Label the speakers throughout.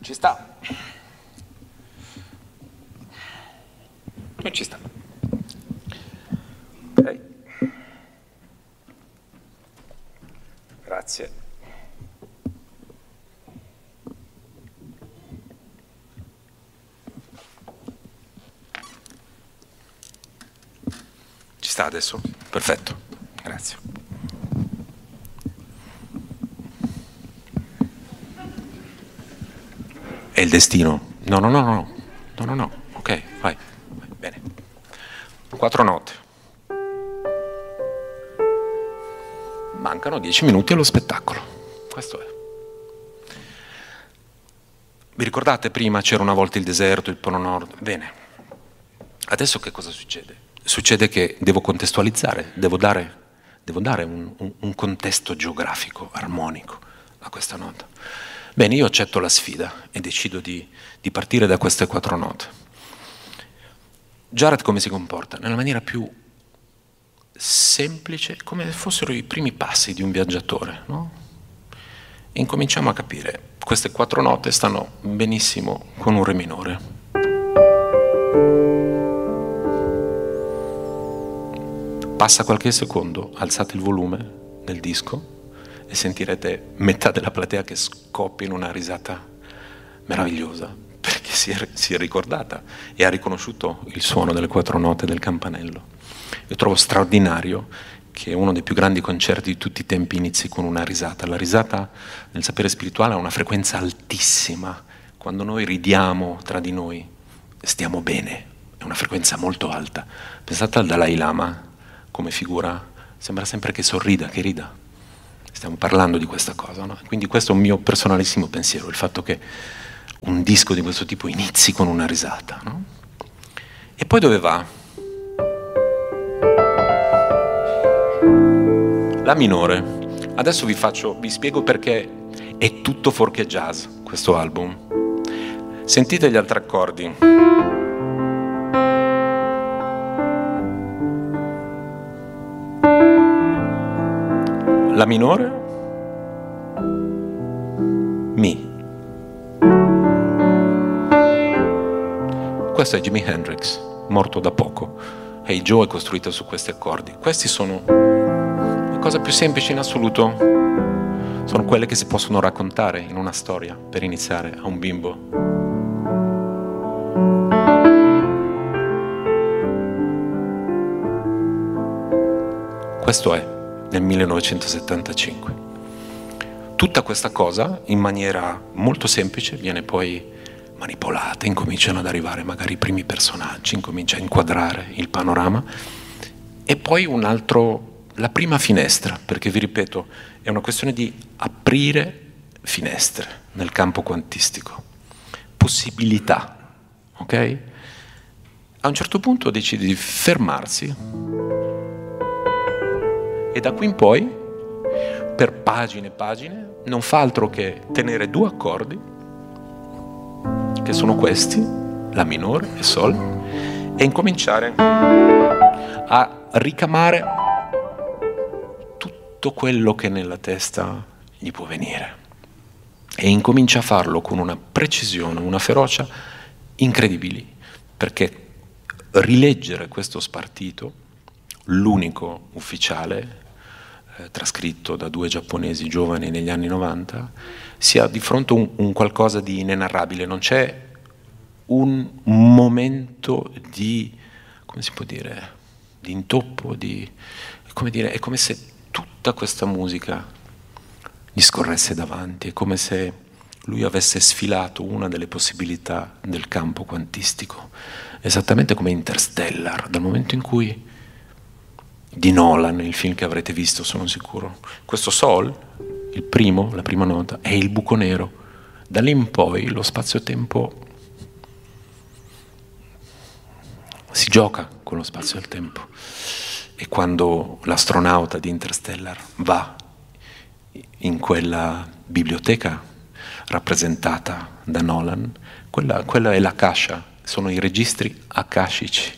Speaker 1: Ci sta. Non ci sta. Ok. Grazie. Ci sta adesso? Perfetto. Grazie. È il destino. No. Ok, vai. Bene. 4 note. Mancano 10 minuti allo spettacolo. Questo è. Vi ricordate prima c'era una volta il deserto, il Polo Nord? Bene. Adesso che cosa succede? Succede che devo contestualizzare, devo dare un contesto geografico, armonico a questa nota. Bene, io accetto la sfida e decido di partire da queste 4 note. Jared come si comporta? Nella maniera più semplice, come fossero i primi passi di un viaggiatore, no? E incominciamo a capire, queste 4 note stanno benissimo con un re minore. Passa qualche secondo, alzate il volume del disco e sentirete metà della platea che scoppia in una risata meravigliosa, perché si è ricordata e ha riconosciuto il suono delle 4 note del campanello. Io trovo straordinario che uno dei più grandi concerti di tutti i tempi inizi con una risata. La risata nel sapere spirituale ha una frequenza altissima. Quando noi ridiamo tra di noi, stiamo bene, è una frequenza molto alta. Pensate al Dalai Lama come figura, sembra sempre che sorrida, che rida. Stiamo parlando di questa cosa, no? Quindi questo è un mio personalissimo pensiero, il fatto che un disco di questo tipo inizi con una risata, no? E poi dove va? La minore. Adesso vi spiego perché è tutto fuorché jazz questo album. Sentite gli altri accordi. La minore, Mi. Questo è Jimi Hendrix, morto da poco. Hey Joe è costruita su questi accordi. Questi sono le cose più semplici in assoluto. Sono quelle che si possono raccontare in una storia per iniziare a un bimbo. Questo è nel 1975. Tutta questa cosa, in maniera molto semplice, viene poi manipolata, incominciano ad arrivare magari i primi personaggi, incomincia a inquadrare il panorama, e poi la prima finestra, perché vi ripeto, è una questione di aprire finestre nel campo quantistico, possibilità, ok? A un certo punto decide di fermarsi e da qui in poi, per pagine e pagine, non fa altro che tenere 2 accordi, che sono questi, La minore e Sol, e incominciare a ricamare tutto quello che nella testa gli può venire. E incomincia a farlo con una precisione, una ferocia incredibili, perché rileggere questo spartito, l'unico ufficiale, trascritto da 2 giapponesi giovani negli anni 90, sia di fronte a un qualcosa di inenarrabile. Non c'è un momento di, come si può dire, di intoppo, come dire, è come se tutta questa musica gli scorresse davanti, è come se lui avesse sfilato una delle possibilità del campo quantistico, esattamente come Interstellar, dal momento in cui di Nolan, il film che avrete visto, sono sicuro. Questo Sol, la prima nota, è il buco nero. Da lì in poi lo spazio-tempo si gioca con lo spazio e il tempo. E quando l'astronauta di Interstellar va in quella biblioteca rappresentata da Nolan, quella è l'Akasha, sono i registri akashici.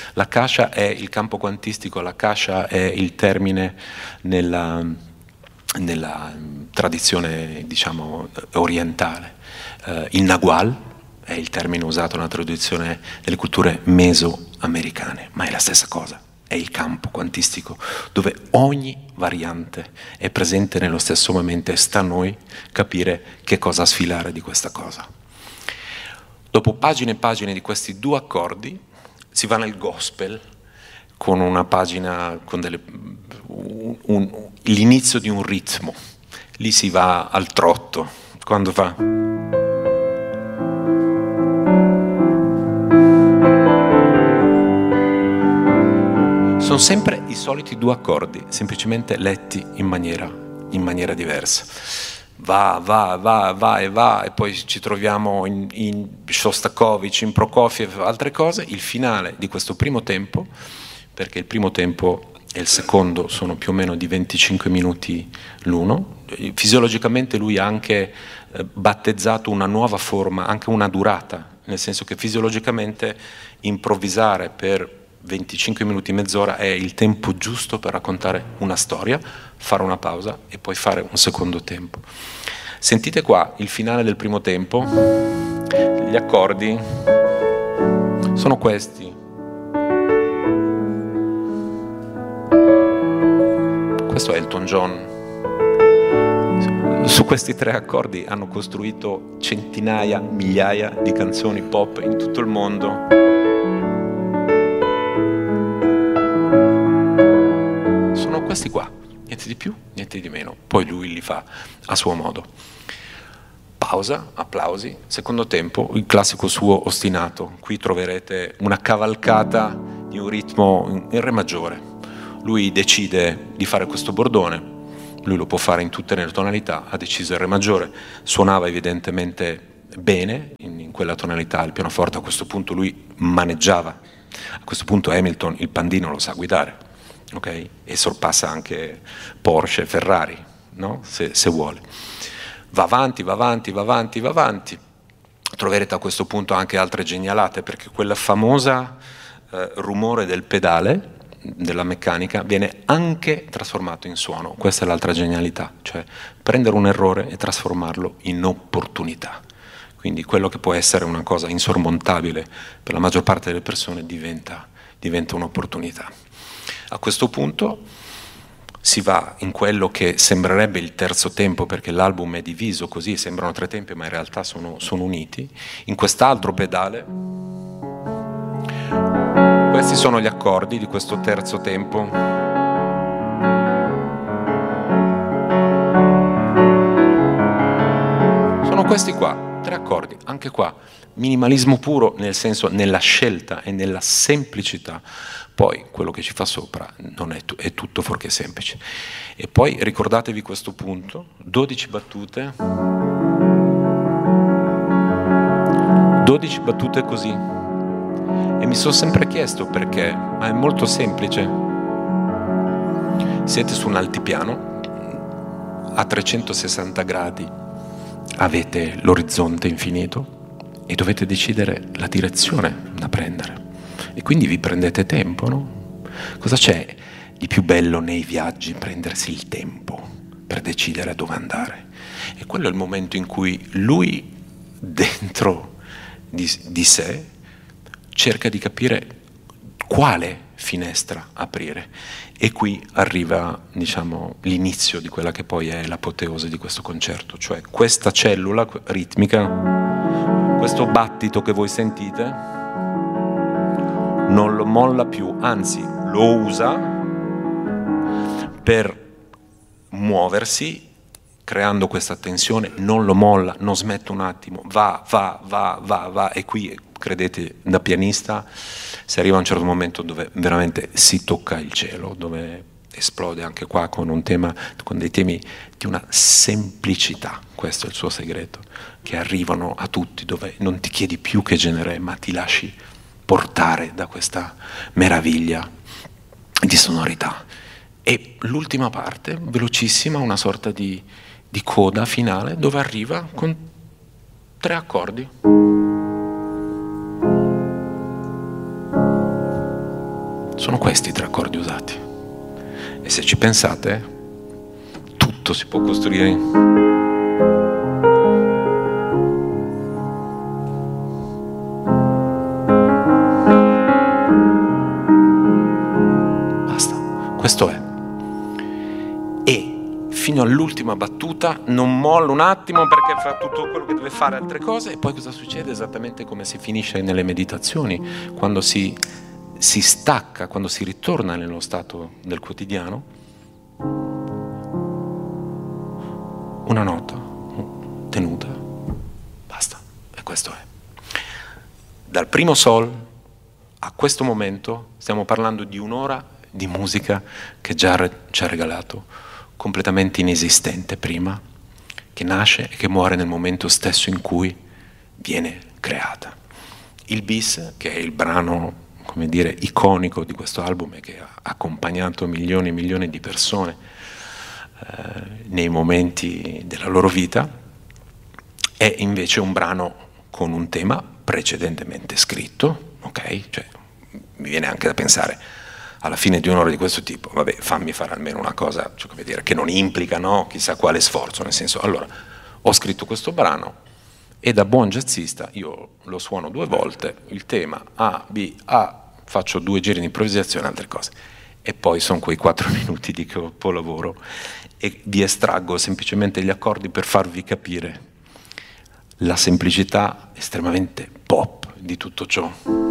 Speaker 1: L'Akasha è il campo quantistico, l'Akasha è il termine nella tradizione, diciamo, orientale. Il Nagual è il termine usato nella traduzione delle culture mesoamericane, ma è la stessa cosa, è il campo quantistico dove ogni variante è presente nello stesso momento e sta a noi capire che cosa sfilare di questa cosa. Dopo pagine e pagine di questi 2 accordi si va nel gospel con una pagina con l'inizio di un ritmo. Lì si va al trotto, quando fa. Sono sempre i soliti 2 accordi, semplicemente letti in maniera diversa. Va, e poi ci troviamo in Shostakovich, in Prokofiev, altre cose. Il finale di questo primo tempo, perché il primo tempo e il secondo sono più o meno di 25 minuti l'uno. Fisiologicamente lui ha anche battezzato una nuova forma, anche una durata, nel senso che fisiologicamente improvvisare per 25 minuti, mezz'ora è il tempo giusto per raccontare una storia, fare una pausa e poi fare un secondo tempo. Sentite qua il finale del primo tempo, gli accordi sono questi. Questo è Elton John. Su questi 3 accordi hanno costruito centinaia, migliaia di canzoni pop in tutto il mondo. Sono questi qua, niente di più, niente di meno. Poi lui li fa a suo modo. Pausa, applausi, secondo tempo, il classico suo ostinato. Qui troverete una cavalcata di un ritmo in re maggiore. Lui decide di fare questo bordone, lui lo può fare in tutte le tonalità, ha deciso il re maggiore, suonava evidentemente bene in quella tonalità il pianoforte, a questo punto lui maneggiava, a questo punto Hamilton il pandino lo sa guidare, ok? E sorpassa anche Porsche, Ferrari, no? Se vuole. Va avanti. Troverete a questo punto anche altre genialate, perché quella famosa rumore del pedale della meccanica viene anche trasformato in suono. Questa è l'altra genialità, cioè prendere un errore e trasformarlo in opportunità. Quindi quello che può essere una cosa insormontabile per la maggior parte delle persone diventa un'opportunità. A questo punto si va in quello che sembrerebbe il terzo tempo, perché l'album è diviso così, sembrano 3 tempi ma in realtà sono uniti, in quest'altro pedale. Questi sono gli accordi di questo terzo tempo. Sono questi qua, 3 accordi, anche qua. Minimalismo puro, nel senso, nella scelta e nella semplicità. Poi quello che ci fa sopra non è tutto fuorché semplice. E poi ricordatevi questo punto, 12 battute. 12 battute così. E mi sono sempre chiesto perché, ma è molto semplice. Siete su un altipiano, a 360 gradi avete l'orizzonte infinito e dovete decidere la direzione da prendere. E quindi vi prendete tempo, no? Cosa c'è di più bello nei viaggi? Prendersi il tempo per decidere dove andare. E quello è il momento in cui lui, dentro di sé, cerca di capire quale finestra aprire. E qui arriva, diciamo, l'inizio di quella che poi è l'apoteosi di questo concerto, cioè questa cellula ritmica, questo battito che voi sentite, non lo molla più, anzi lo usa per muoversi, creando questa tensione, non lo molla, non smette un attimo, va, e qui, credete, da pianista si arriva a un certo momento dove veramente si tocca il cielo, dove esplode anche qua con dei temi di una semplicità. Questo è il suo segreto, che arrivano a tutti, dove non ti chiedi più che genere, ma ti lasci portare da questa meraviglia di sonorità. E l'ultima parte, velocissima, una sorta di coda finale, dove arriva con 3 accordi. Sono questi i 3 accordi usati. E se ci pensate, tutto si può costruire. Basta, questo è. E fino all'ultima battuta non molla un attimo, perché fa tutto quello che deve fare, altre cose, e poi cosa succede? Esattamente come si finisce nelle meditazioni, quando si stacca, quando si ritorna nello stato del quotidiano. Una nota tenuta, basta, e questo è. Dal primo sol a questo momento stiamo parlando di un'ora di musica che già ci ha regalato, completamente inesistente prima, che nasce e che muore nel momento stesso in cui viene creata. Il bis, che è il brano, come dire, iconico di questo album e che ha accompagnato milioni e milioni di persone nei momenti della loro vita, è invece un brano con un tema precedentemente scritto, ok? Cioè, mi viene anche da pensare, alla fine di un'ora di questo tipo, vabbè, fammi fare almeno una cosa, cioè, come dire, che non implica, no, chissà quale sforzo, nel senso, allora, ho scritto questo brano e da buon jazzista io lo suono 2 volte, il tema A, B, A, faccio 2 giri di improvvisazione, altre cose, e poi sono quei 4 minuti di capolavoro e vi estraggo semplicemente gli accordi per farvi capire la semplicità estremamente pop di tutto ciò.